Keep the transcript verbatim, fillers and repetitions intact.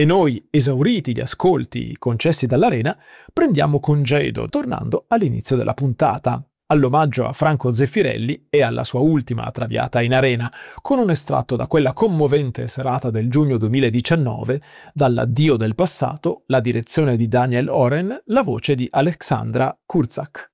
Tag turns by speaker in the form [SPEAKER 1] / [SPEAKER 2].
[SPEAKER 1] E noi, esauriti di ascolti concessi dall'Arena, prendiamo congedo, tornando all'inizio della puntata, all'omaggio a Franco Zeffirelli e alla sua ultima traviata in Arena, con un estratto da quella commovente serata del giugno duemiladiciannove, dall'Addio del passato, la direzione di Daniel Oren, la voce di Alexandra Kurzak.